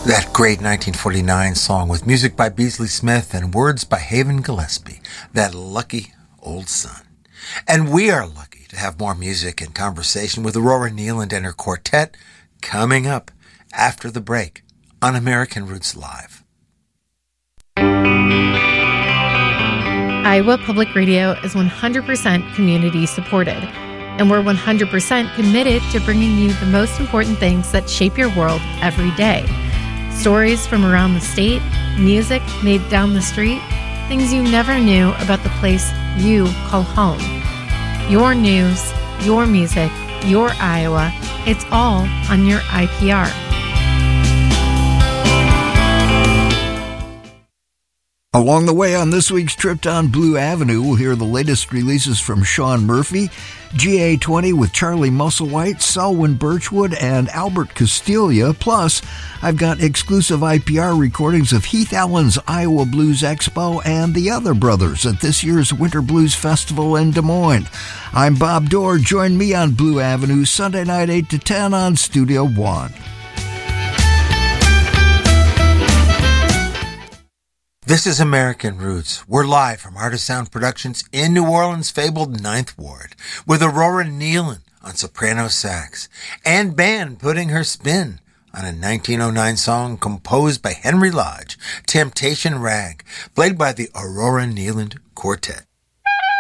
That great 1949 song with music by Beasley Smith and words by Haven Gillespie, That Lucky Old Sun. And we are lucky to have more music and conversation with Aurora Nealand and her quartet coming up after the break on American Roots Live. Iowa Public Radio is 100% community supported, and we're 100% committed to bringing you the most important things that shape your world every day. Stories from around the state, music made down the street, things you never knew about the place you call home. Your news, your music, your Iowa, it's all on your IPR. Along the way on this week's trip down Blue Avenue, we'll hear the latest releases from Sean Murphy, GA20 with Charlie Musselwhite, Selwyn Birchwood, and Albert Castilla. Plus, I've got exclusive IPR recordings of Heath Allen's Iowa Blues Expo and the other brothers at this year's Winter Blues Festival in Des Moines. I'm Bob Dorr. Join me on Blue Avenue Sunday night 8 to 10 on Studio One. This is American Roots. We're live from Art of Sound Productions in New Orleans' fabled Ninth Ward with Aurora Nealand on soprano sax and band putting her spin on a 1909 song composed by Henry Lodge, Temptation Rag, played by the Aurora Nealand Quartet.